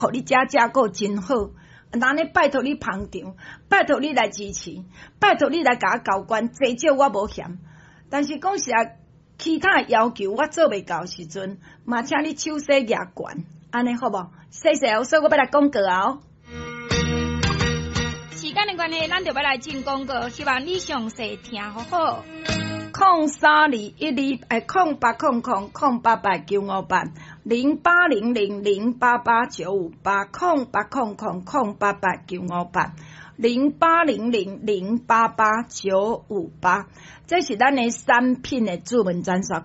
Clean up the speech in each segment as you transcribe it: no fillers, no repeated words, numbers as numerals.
互你食够真好。那呢，拜托你捧场，拜托你来支持，拜托你来甲我交关，多少我无嫌。但是讲实在，其他要求我做袂到时阵，嘛请你手势举悬，安尼好无？谢谢，所以我要来广告啊！ 时间的关系，咱就要来进广告，希望你详细听好好。 08000889580800088958，这是咱的产品的主文专线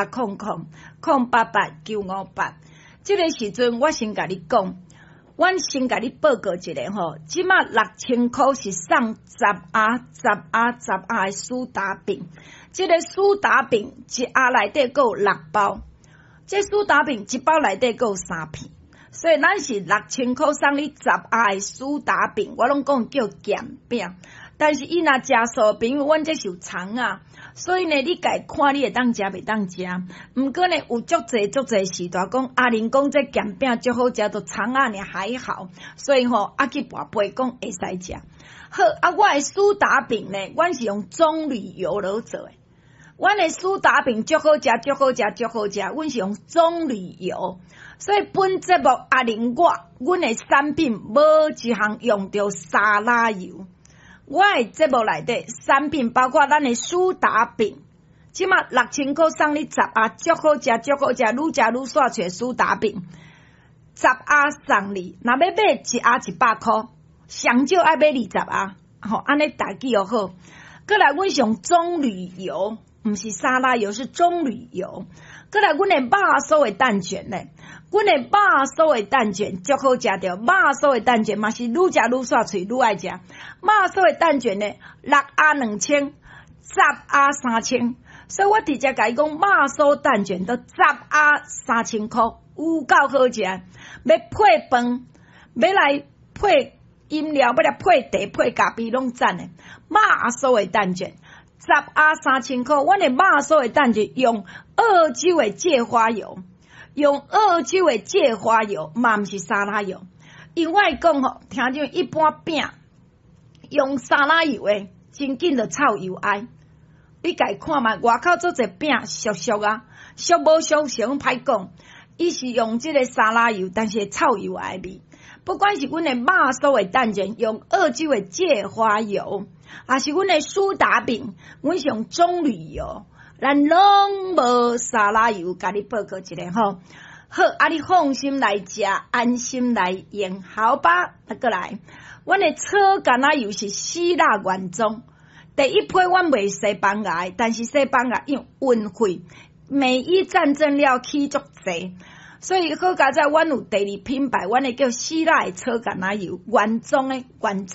0800088958。这个时阵我先甲你讲。阮先甲你报告一下吼，即马6000块是送10盒的苏打饼，即个苏打饼一盒内底有6包，这苏打饼一包内底有3片，所以咱是6000块送你10盒的苏打饼，我拢讲叫咸饼，但是伊若食素朋友，阮这是有葱啊。所以呢，你家看你会当食袂当食，毋过呢有足侪时代讲阿玲讲这咸饼足好食，都葱啊呢还好，所以吼去跋杯讲会使食。好啊，我的苏打饼呢，阮是用棕榈油落做的。阮的苏打饼足好食，阮是用棕榈油。所以本节目阿玲阮的产品无一项用到沙拉油。我的节目内底产品包括咱的苏打饼，即马6000块送你10盒，足好食，愈食愈煞出苏打饼，10盒送你。若要买1盒100块，上少爱买20盒，吼，安尼大记又好。过来，阮用棕榈油，毋是沙拉油，是棕榈油。过来，阮的肉酥的蛋卷呢？阮的肉酥的蛋卷足好食着，肉酥的蛋卷嘛是愈食愈煞喙，愈爱食。肉酥的蛋卷呢，6盒2000，10盒3000，所以我直接甲伊讲，肉酥蛋卷都10盒3000块，有够好食。要配饭，要来配饮料，要来配茶、配咖啡拢赞的。肉酥的蛋卷10盒3000块，阮的肉酥的蛋卷用2酒的芥花油。用2酒的芥花油，嘛毋是沙拉油。因为我会讲吼，听众一般饼用沙拉油的，真紧就臭油埃。你家看嘛，外口做者饼俗俗啊，俗无俗，想歹讲，伊是用即个沙拉油，但是臭油埃味。不管是阮的肉酥的蛋卷，用2酒的芥花油，还是阮的苏打饼，阮是用棕榈油。咱拢无沙拉油，甲你报告一下吼。好，啊，你放心来食，安心来用，好吧？过来，阮的炒橄榄油是希腊原装，第一批阮卖西班牙的，但是西班牙用运费，美伊战争了起足济，所以好佳在阮有第2品牌，阮的叫希腊的炒橄榄油，原装的。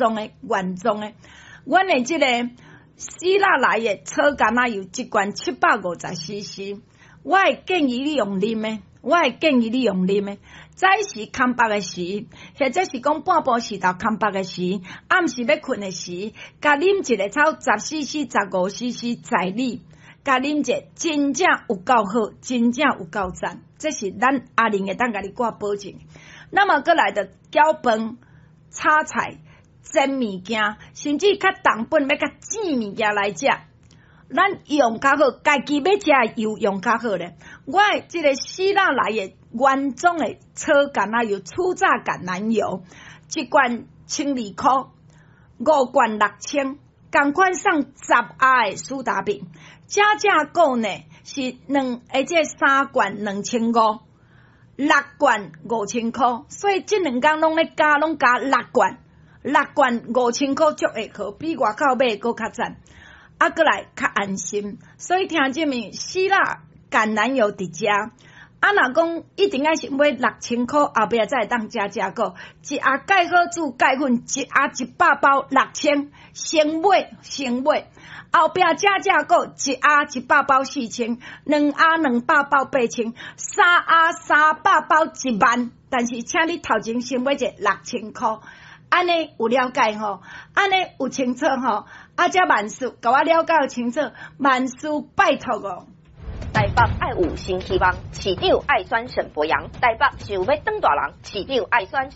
阮的即个希腊来的炒橄榄油一罐750cc， 我会建议你用啉的，早时空腹的时，或者是讲半晡时头空腹的时，暗时要困的时，甲啉一个炒10cc、15cc 在里，甲啉者真正有够好，真正有够赞，这是咱阿玲会当甲你挂保证。那么过来的搅饭、炒菜。煎物件，甚至较重本要较煎物件来食，咱用较好，家己要食的油用较好咧。我即个希腊来的原装的炒橄榄油、初榨橄榄油，一罐12块，5罐6000，同款送10盒的苏打饼，正购呢是3罐2500，6罐5000块，所以这2工拢加6罐。6罐5000块足会好，比外口买佫较赞，啊，过来较安心。所以听这面希腊橄榄油伫遮，啊，若讲一定爱是买6000块，后壁才会当食个。一盒钙好煮钙粉，一盒100包6000，先买。后壁食个，一盒100包4000，2盒200包8000，3盒300包10000。但是请你头前先买者6000块。安尼有了解吼，安尼有清楚吼，啊，这万事甲我了解有清楚，万事拜托哦，大家。 北爱有新希望，市长爱选沈博阳，台北想要当大人，市长爱选。